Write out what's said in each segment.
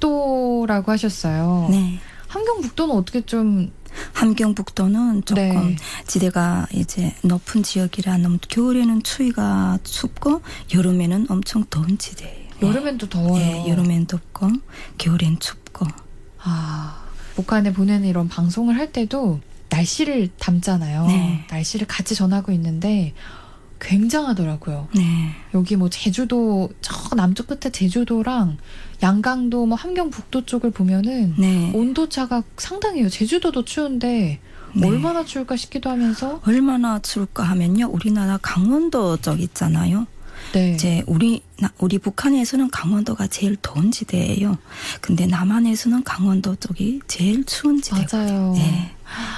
함경북도라고 하셨어요. 네. 함경북도는 어떻게 좀 함경북도는 조금 네. 지대가 이제 높은 지역이라 너무 겨울에는 추위가 춥고 여름에는 엄청 더운 지대예요. 여름엔 또 더워요. 네, 여름엔 덥고 겨울엔 춥고. 북한에 보내는 이런 방송을 할 때도 날씨를 담잖아요. 네. 날씨를 같이 전하고 있는데 굉장하더라고요. 네. 여기 뭐 제주도 저 남쪽 끝에 제주도랑 양강도 뭐 함경북도 쪽을 보면은 네. 온도차가 상당해요. 제주도도 추운데 네. 얼마나 추울까 싶기도 하면서 얼마나 추울까 하면요. 우리나라 강원도 쪽 있잖아요. 네. 이제 우리 북한에서는 강원도가 제일 더운 지대예요. 근데 남한에서는 강원도 쪽이 제일 추운 지대거든요. 맞아요. 네.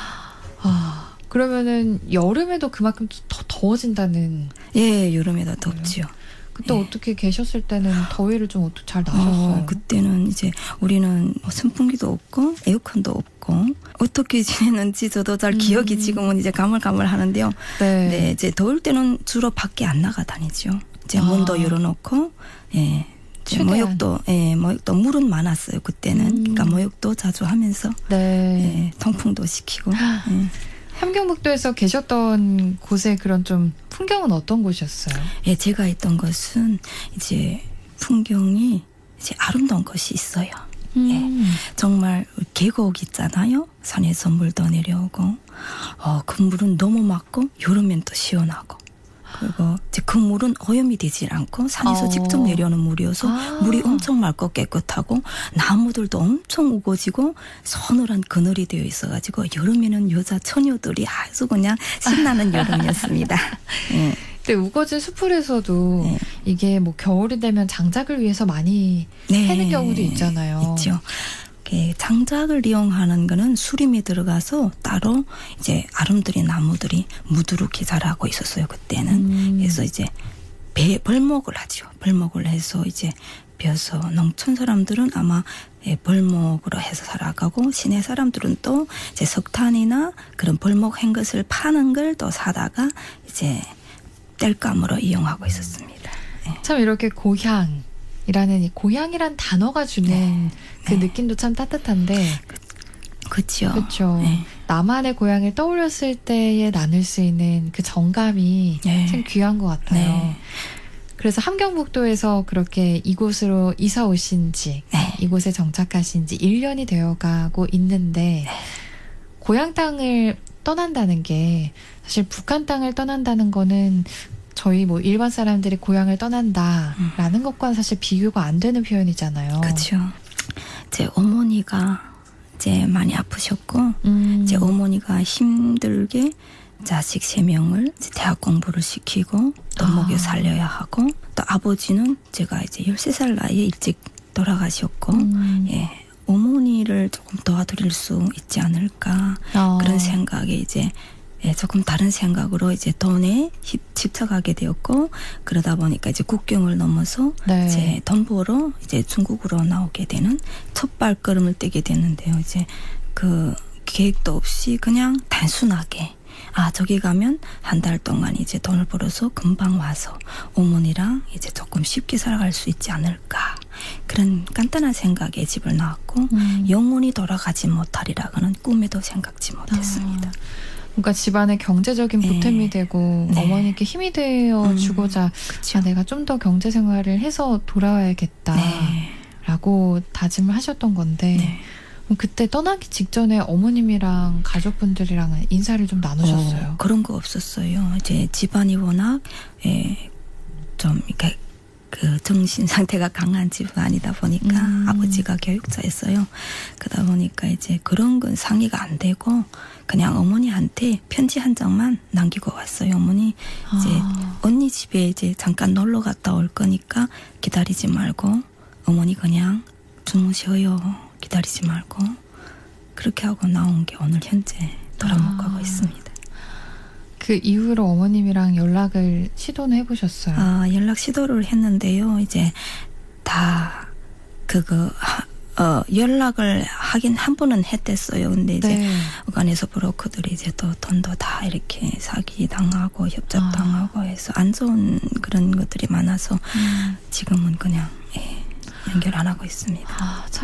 그러면은 여름에도 그만큼 더 더워진다는. 예, 여름에도 덥지요. 그때 예. 어떻게 계셨을 때는 더위를 좀 어떻게 잘 나셨어요? 그때는 이제 우리는 선풍기도 없고 에어컨도 없고 어떻게 지내는지 저도 잘 기억이 지금은 이제 가물가물하는데요. 네. 네, 이제 더울 때는 주로 밖에 안 나가 다니죠. 이제 문도 열어놓고, 예. 최대한. 모욕도 물은 많았어요 그때는. 그러니까 모욕도 자주 하면서, 네. 예, 통풍도 시키고. 예. 함경북도에서 계셨던 곳의 그런 좀 풍경은 어떤 곳이었어요? 예, 제가 있던 것은 이제 풍경이 이제 아름다운 것이 있어요. 예, 정말 계곡 있잖아요. 산에서 물도 내려오고, 그 물은 너무 맑고 여름엔 또 시원하고. 그리고 이제 그 물은 오염이 되질 않고 산에서 직접 내려오는 물이어서 물이 엄청 맑고 깨끗하고 나무들도 엄청 우거지고 서늘한 그늘이 되어 있어가지고 여름에는 여자 처녀들이 아주 그냥 신나는 여름이었습니다. 네. 근데 우거진 숲풀에서도 네. 이게 뭐 겨울이 되면 장작을 위해서 많이 해는 경우도 있잖아요. 있죠. 장작을 이용하는 거는 수림이 들어가서 따로 이제 아름드리 나무들이 무드르게 자라고 있었어요 그때는. 그래서 이제 벌목을 하죠. 벌목을 해서 이제 벼서 농촌 사람들은 아마 벌목으로 해서 살아가고 시내 사람들은 또 이제 석탄이나 그런 벌목한 것을 파는 걸 또 사다가 이제 땔감으로 이용하고 있었습니다. 네. 참 이렇게 고향이라는 이 고향이란 단어가 주는 그 느낌도 참 따뜻한데. 그렇죠. 그렇죠. 나만의 고향을 떠올렸을 때에 나눌 수 있는 그 정감이 참 귀한 것 같아요. 네. 그래서 함경북도에서 그렇게 이곳으로 이사 오신 지, 이곳에 정착하신 지 1년이 되어가고 있는데 고향 땅을 떠난다는 게 사실 북한 땅을 떠난다는 거는 저희 뭐 일반 사람들이 고향을 떠난다라는 것과는 사실 비교가 안 되는 표현이잖아요. 그렇죠. 제 어머니가 이제 많이 아프셨고 이제 어머니가 힘들게 자식 3명을 이제 대학 공부를 시키고 또 먹여 살려야 하고 또 아버지는 제가 이제 13살 나이에 일찍 돌아가셨고 예, 어머니를 조금 도와드릴 수 있지 않을까 그런 생각에 이제 조금 다른 생각으로 이제 돈에 집착하게 되었고 그러다 보니까 이제 국경을 넘어서 이제 돈 벌어 이제 중국으로 나오게 되는 첫 발걸음을 떼게 되는데요. 이제 그 계획도 없이 그냥 단순하게 저기 가면 한 달 동안 이제 돈을 벌어서 금방 와서 어머니랑 이제 조금 쉽게 살아갈 수 있지 않을까 그런 간단한 생각에 집을 나왔고 영원히 돌아가지 못하리라고는 꿈에도 생각지 못했습니다. 그러니까 집안의 경제적인 보탬이 되고 어머니께 힘이 되어 주고자 내가 좀 더 경제 생활을 해서 돌아와야겠다라고 다짐을 하셨던 건데 그때 떠나기 직전에 어머님이랑 가족분들이랑 인사를 좀 나누셨어요? 그런 거 없었어요. 이제 집안이 워낙 좀 이렇게 그 정신 상태가 강한 집안이다 보니까 아버지가 교육자였어요. 그러다 보니까 이제 그런 건 상의가 안 되고 그냥 어머니한테 편지 한 장만 남기고 왔어요. 어머니 이제 언니 집에 이제 잠깐 놀러 갔다 올 거니까 기다리지 말고 어머니 그냥 주무셔요. 기다리지 말고 그렇게 하고 나온 게 오늘 현재 돌아못 가고 있습니다. 그 이후로 어머님이랑 연락을 시도는 해보셨어요? 연락 시도를 했는데요. 이제 다 연락을 하긴 한 번은 했댔어요. 근데 이제 어간에서 브로커들이 이제 또 돈도 다 이렇게 사기 당하고 협잡 당하고 해서 안 좋은 그런 것들이 많아서 지금은 그냥 연결 안 하고 있습니다. 참